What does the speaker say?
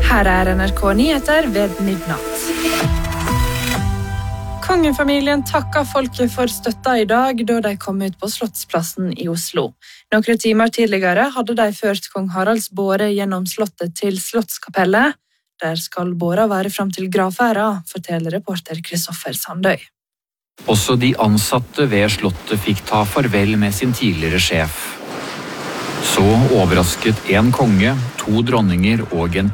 Her NRK Nyheter ved midnatt. Kongefamilien takker folket for støtta I dag, da de kom ut på Slottsplassen I Oslo. Noen timer tidligere hadde de ført kong Haralds båre gjennom slottet til Slottskapellet. Der skal båra være frem til gravferda, forteller reporter Kristoffer Sandøy. Også de ansatte ved slottet fikk ta farvel med sin tidligere sjef. Så overrasket en konge, 2 dronninger og en